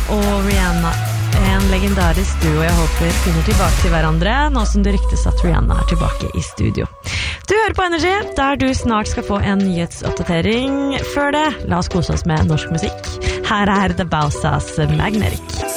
og Rihanna en legendarisk duo jeg håper finner tilbake til hverandre, nå som det ryktes at Rihanna tilbake i studio. Du hører på Energy, der du snart skal få en nyhetsoppdatering. Før det, la oss kose oss med norsk musikk. Her The Bausas Magnetic.